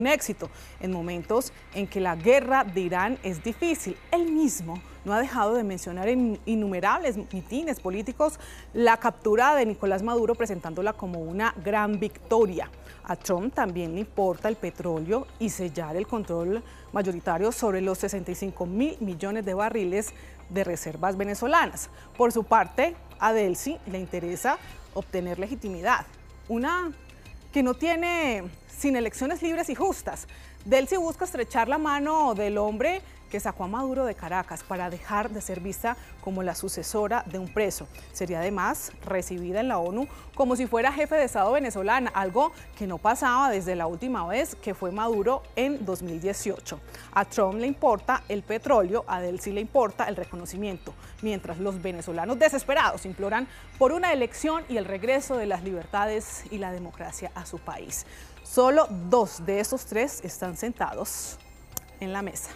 un éxito en momentos en que la guerra de Irán es difícil. Él mismo no ha dejado de mencionar en innumerables mitines políticos la captura de Nicolás Maduro, presentándola como una gran victoria. A Trump también le importa el petróleo y sellar el control mayoritario sobre los 65.000 millones de barriles de reservas venezolanas. Por su parte, a Delcy le interesa obtener legitimidad, una que no tiene sin elecciones libres y justas. Delcy busca estrechar la mano del hombre que sacó a Maduro de Caracas para dejar de ser vista como la sucesora de un preso. Sería además recibida en la ONU como si fuera jefe de Estado venezolana, algo que no pasaba desde la última vez que fue Maduro en 2018. A Trump le importa el petróleo, a Delcy le importa el reconocimiento, mientras los venezolanos desesperados imploran por una elección y el regreso de las libertades y la democracia a su país. Solo 2 de esos 3 están sentados en la mesa.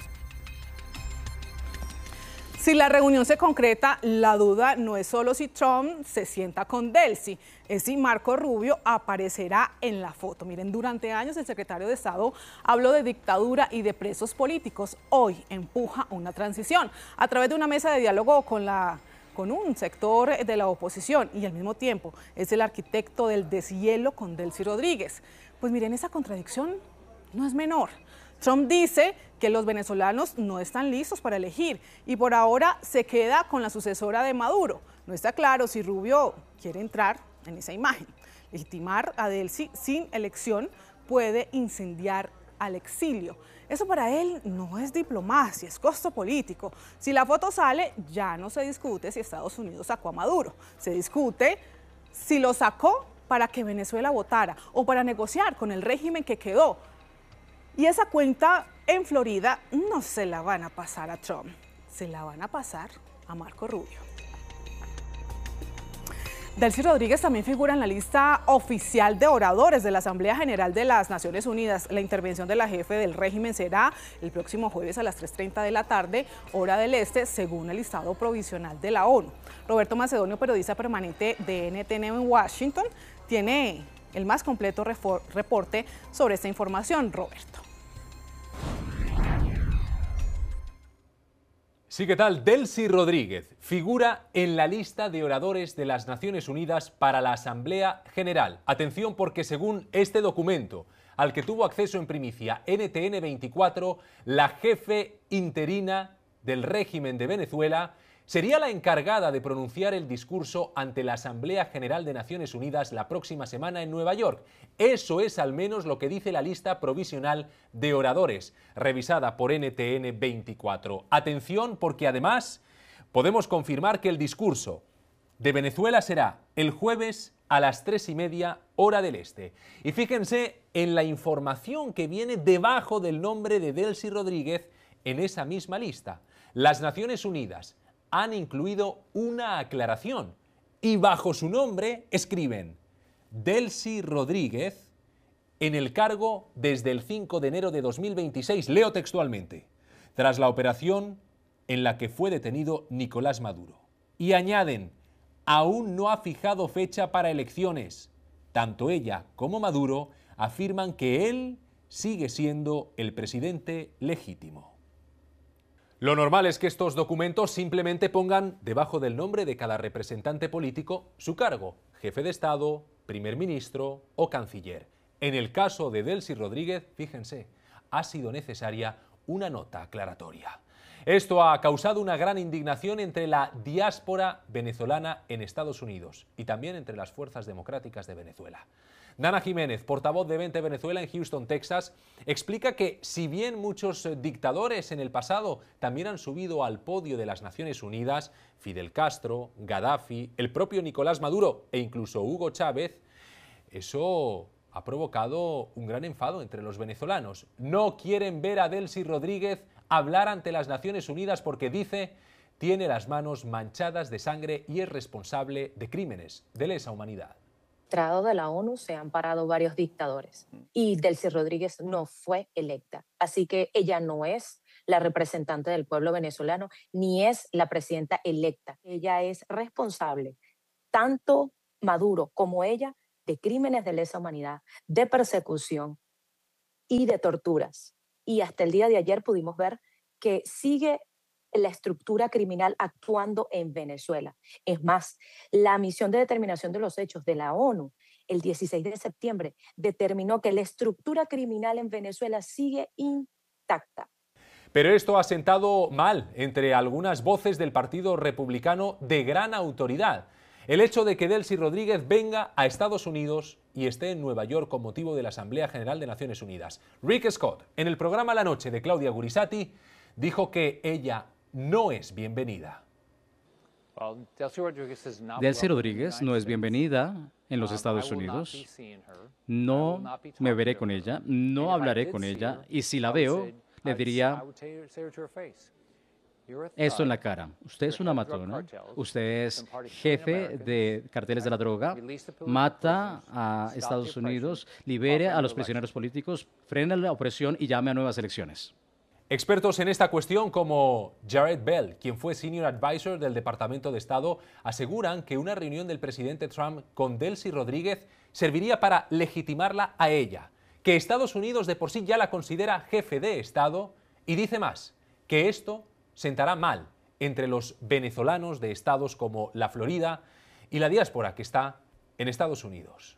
Si la reunión se concreta, la duda no es solo si Trump se sienta con Delcy, es si Marco Rubio aparecerá en la foto. Miren, durante años el secretario de Estado habló de dictadura y de presos políticos. Hoy empuja una transición a través de una mesa de diálogo con un sector de la oposición y al mismo tiempo es el arquitecto del deshielo con Delcy Rodríguez. Pues miren, esa contradicción no es menor. Trump dice que los venezolanos no están listos para elegir y por ahora se queda con la sucesora de Maduro. No está claro si Rubio quiere entrar en esa imagen. Legitimar a Delcy sin elección puede incendiar al exilio. Eso para él no es diplomacia, es costo político. Si la foto sale, ya no se discute si Estados Unidos sacó a Maduro. Se discute si lo sacó para que Venezuela votara o para negociar con el régimen que quedó. Y esa cuenta en Florida no se la van a pasar a Trump, se la van a pasar a Marco Rubio. Delcy Rodríguez también figura en la lista oficial de oradores de la Asamblea General de las Naciones Unidas. La intervención de la jefe del régimen será el próximo jueves a las 3:30 de la tarde, hora del este, según el listado provisional de la ONU. Roberto Macedonio, periodista permanente de NTN en Washington, tiene el más completo reporte sobre esta información. Roberto. Sí, ¿qué tal? Delcy Rodríguez figura en la lista de oradores de las Naciones Unidas para la Asamblea General. Atención, porque según este documento, al que tuvo acceso en primicia NTN 24, la jefe interina del régimen de Venezuela sería la encargada de pronunciar el discurso ante la Asamblea General de Naciones Unidas la próxima semana en Nueva York. Eso es al menos lo que dice la lista provisional de oradores, revisada por NTN 24. Atención, porque además podemos confirmar que el discurso de Venezuela será el jueves a las 3:30 hora del este. Y fíjense en la información que viene debajo del nombre de Delcy Rodríguez en esa misma lista. Las Naciones Unidas han incluido una aclaración y bajo su nombre escriben Delcy Rodríguez en el cargo desde el 5 de enero de 2026, leo textualmente, tras la operación en la que fue detenido Nicolás Maduro. Y añaden, aún no ha fijado fecha para elecciones. Tanto ella como Maduro afirman que él sigue siendo el presidente legítimo. Lo normal es que estos documentos simplemente pongan debajo del nombre de cada representante político su cargo, jefe de Estado, primer ministro o canciller. En el caso de Delcy Rodríguez, fíjense, ha sido necesaria una nota aclaratoria. Esto ha causado una gran indignación entre la diáspora venezolana en Estados Unidos y también entre las fuerzas democráticas de Venezuela. Nana Jiménez, portavoz de Vente Venezuela en Houston, Texas, explica que si bien muchos dictadores en el pasado también han subido al podio de las Naciones Unidas, Fidel Castro, Gaddafi, el propio Nicolás Maduro e incluso Hugo Chávez, eso ha provocado un gran enfado entre los venezolanos. No quieren ver a Delcy Rodríguez hablar ante las Naciones Unidas porque dice tiene las manos manchadas de sangre y es responsable de crímenes de lesa humanidad. De la ONU se han parado varios dictadores y Delcy Rodríguez no fue electa. Así que ella no es la representante del pueblo venezolano ni es la presidenta electa. Ella es responsable, tanto Maduro como ella, de crímenes de lesa humanidad, de persecución y de torturas. Y hasta el día de ayer pudimos ver que sigue la estructura criminal actuando en Venezuela. Es más, la misión de determinación de los hechos de la ONU el 16 de septiembre determinó que la estructura criminal en Venezuela sigue intacta. Pero esto ha sentado mal entre algunas voces del Partido Republicano de gran autoridad. El hecho de que Delcy Rodríguez venga a Estados Unidos y esté en Nueva York con motivo de la Asamblea General de Naciones Unidas. Rick Scott, en el programa La Noche de Claudia Gurisati, dijo que ella no es bienvenida. Delcy Rodríguez no es bienvenida en los Estados Unidos. No me veré con ella, no hablaré con ella, y si la veo, le diría esto en la cara. Usted es una matona, usted es jefe de carteles de la droga, mata a Estados Unidos, libere a los prisioneros políticos, frene la opresión y llame a nuevas elecciones. Expertos en esta cuestión como Jared Bell, quien fue Senior Advisor del Departamento de Estado, aseguran que una reunión del presidente Trump con Delcy Rodríguez serviría para legitimarla a ella, que Estados Unidos de por sí ya la considera jefe de Estado y dice más, que esto sentará mal entre los venezolanos de estados como la Florida y la diáspora que está en Estados Unidos.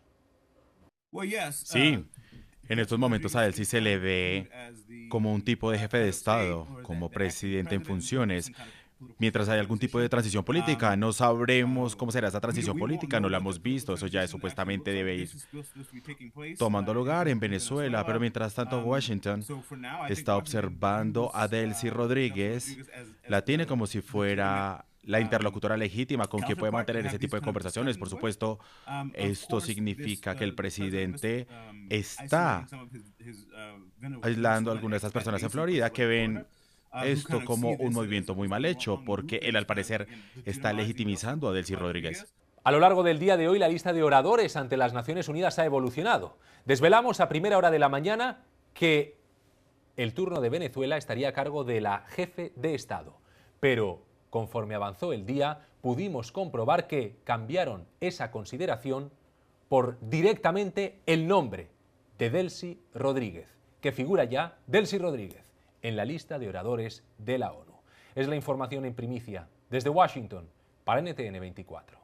Sí. En estos momentos a Delcy se le ve como un tipo de jefe de Estado, como presidente en funciones. Mientras hay algún tipo de transición política, no sabremos cómo será esa transición política, no la hemos visto, eso ya supuestamente debe ir tomando lugar en Venezuela, pero mientras tanto Washington está observando a Delcy Rodríguez, la tiene como si fuera la interlocutora legítima con quien puede mantener ese tipo de conversaciones. Por supuesto, esto significa que el presidente está aislando a algunas de estas personas en Florida que ven esto como un movimiento muy mal hecho, porque él al parecer está legitimizando a Delcy Rodríguez. A lo largo del día de hoy la lista de oradores ante las Naciones Unidas ha evolucionado. Desvelamos a primera hora de la mañana que el turno de Venezuela estaría a cargo de la jefe de Estado, pero conforme avanzó el día, pudimos comprobar que cambiaron esa consideración por directamente el nombre de Delcy Rodríguez, que figura ya Delcy Rodríguez en la lista de oradores de la ONU. Es la información en primicia desde Washington para NTN 24.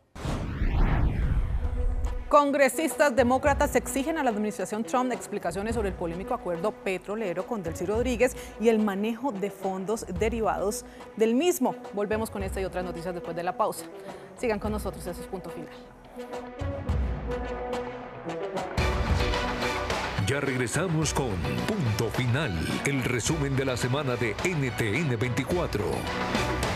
Congresistas demócratas exigen a la administración Trump explicaciones sobre el polémico acuerdo petrolero con Delcy Rodríguez y el manejo de fondos derivados del mismo. Volvemos con esta y otras noticias después de la pausa. Sigan con nosotros, eso es Punto Final. Ya regresamos con Punto Final, el resumen de la semana de NTN 24.